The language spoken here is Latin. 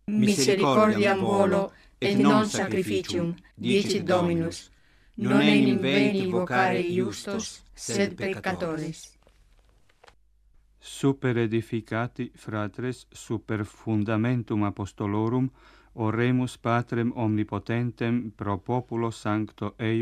misericordiam volo, et non sacrificium, dicit Dominus. Non enim veni vocare iustos, sed peccatores. Super edificati, fratres, super fundamentum apostolorum, oremus Patrem omnipotentem pro populo sancto eius